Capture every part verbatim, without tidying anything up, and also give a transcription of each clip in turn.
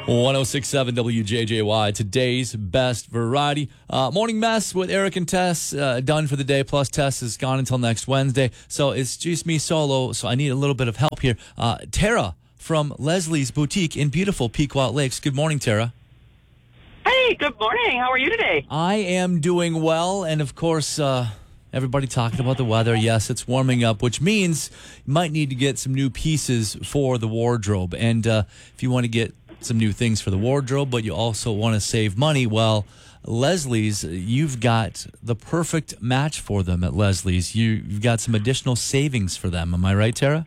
one oh six point seven W J J Y, today's best variety. Uh, morning mess with Eric and Tess, uh, done for the day, plus Tess is gone until next Wednesday. So it's just me solo, so I need a little bit of help here. Uh, Tara from Leslie's Boutique in beautiful Pequot Lakes. Good morning, Tara. Hey, good morning. How are you today? I am doing well, and of course, uh, everybody talking about the weather. Yes, it's warming up, which means you might need to get some new pieces for the wardrobe. And uh, if you want to get some new things for the wardrobe, but you also want to save money, well, Leslie's, you've got the perfect match for them at Leslie's. You, you've got some additional savings for them. Am I right, Tara?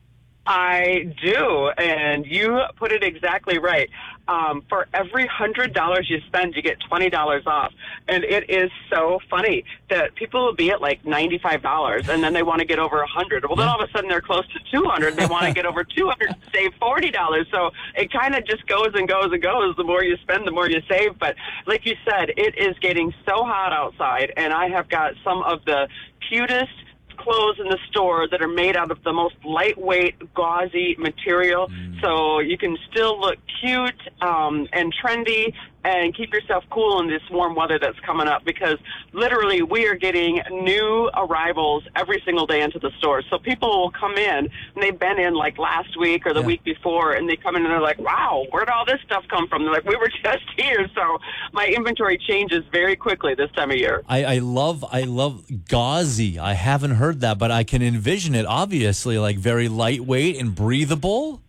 I do, and you put it exactly right. Um, for every one hundred dollars you spend, you get twenty dollars off. And it is so funny that people will be at like ninety-five dollars, and then they want to get over one hundred dollars. Well, then all of a sudden they're close to two hundred dollars. They want to get over two hundred dollars, save forty dollars. So it kind of just goes and goes and goes. The more you spend, the more you save. But like you said, it is getting so hot outside, and I have got some of the cutest clothes in the store that are made out of the most lightweight, gauzy material, mm. so you can still look cute um, and trendy and keep yourself cool in this warm weather that's coming up, because literally we are getting new arrivals every single day into the store. So people will come in, and they've been in like last week or the yeah. week before, and they come in and they're like, wow, where'd all this stuff come from? They're like, we were just here. So my inventory changes very quickly this time of year. I, I love, I love gauzy. I haven't heard that, but I can envision it, obviously, like very lightweight and breathable.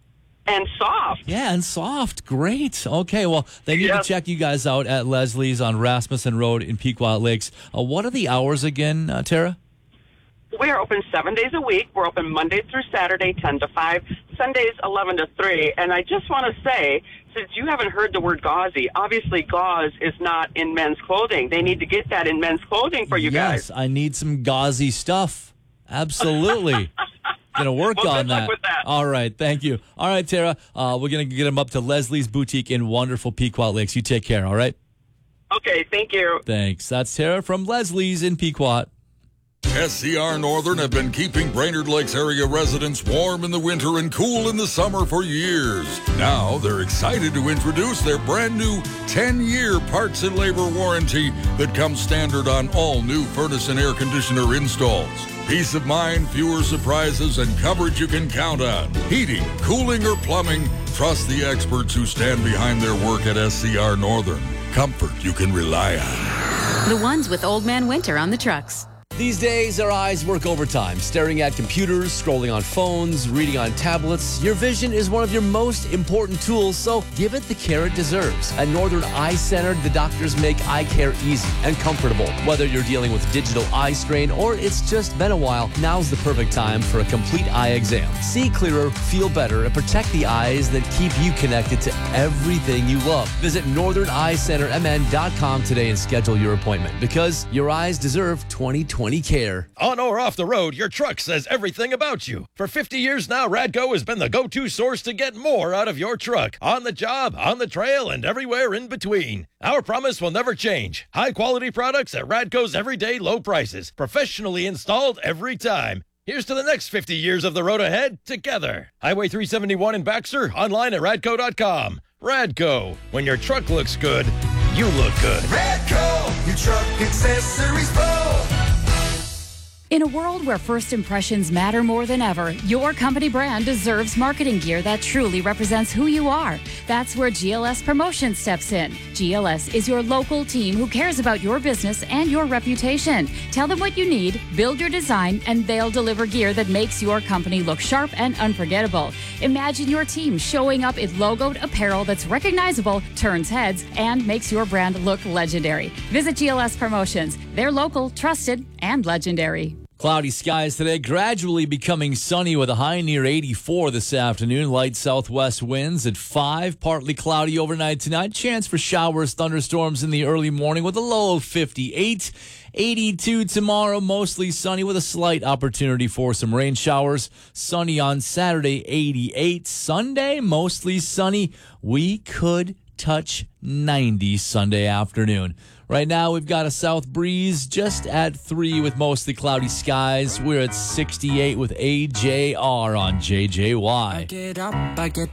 And soft. Yeah, and soft. Great. Okay, well, they need yes. to check you guys out at Leslie's on Rasmussen Road in Pequot Lakes. Uh, what are the hours again, uh, Tara? We are open seven days a week. We're open Monday through Saturday, ten to five, Sundays, eleven to three. And I just want to say, since you haven't heard the word gauzy, obviously gauze is not in men's clothing. They need to get that in men's clothing for you yes, guys. Yes, I need some gauzy stuff. Absolutely. Going to work well, on that. With that. All right. Thank you. All right, Tara. Uh, we're going to get them up to Leslie's Boutique in wonderful Pequot Lakes. You take care. All right. Okay. Thank you. Thanks. That's Tara from Leslie's in Pequot. S C R Northern have been keeping Brainerd Lakes area residents warm in the winter and cool in the summer for years. Now they're excited to introduce their brand new ten-year parts and labor warranty that comes standard on all new furnace and air conditioner installs. Peace of mind, fewer surprises, and coverage you can count on. Heating, cooling, or plumbing, trust the experts who stand behind their work at S C R Northern. Comfort you can rely on. The ones with Old Man Winter on the trucks. These days, our eyes work overtime, staring at computers, scrolling on phones, reading on tablets. Your vision is one of your most important tools, so give it the care it deserves. At Northern Eye Center, the doctors make eye care easy and comfortable. Whether you're dealing with digital eye strain or it's just been a while, now's the perfect time for a complete eye exam. See clearer, feel better, and protect the eyes that keep you connected to everything you love. Visit northern eye center m n dot com today and schedule your appointment, because your eyes deserve twenty twenty care. On or off the road, your truck says everything about you. For fifty years now, Radco has been the go-to source to get more out of your truck. On the job, on the trail, and everywhere in between. Our promise will never change. High-quality products at Radco's everyday low prices. Professionally installed every time. Here's to the next fifty years of the road ahead together. Highway three seventy-one in Baxter, online at radco dot com. Radco, when your truck looks good, you look good. Radco, your truck accessories pro. In a world where first impressions matter more than ever, your company brand deserves marketing gear that truly represents who you are. That's where G L S Promotion steps in. G L S is your local team who cares about your business and your reputation. Tell them what you need, build your design, and they'll deliver gear that makes your company look sharp and unforgettable. Imagine your team showing up in logoed apparel that's recognizable, turns heads, and makes your brand look legendary. Visit G L S Promotions. They're local, trusted, and legendary. Cloudy skies today, gradually becoming sunny with a high near eighty-four this afternoon. Light southwest winds at five. Partly cloudy overnight tonight. Chance for showers, thunderstorms in the early morning with a low of fifty-eight. eighty-two tomorrow, mostly sunny with a slight opportunity for some rain showers. Sunny on Saturday, eighty-eight. Sunday, mostly sunny. We could touch ninety Sunday afternoon. Right now, we've got a south breeze just at three with mostly cloudy skies. We're at sixty-eight with A J R on J J Y. I get up, I get